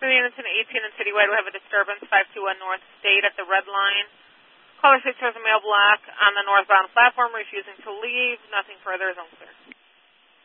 For the units in 18 and Citywide, we have a disturbance, 521 North State at the red line. Caller 6 has a male black on the northbound platform refusing to leave. Nothing further is unclear.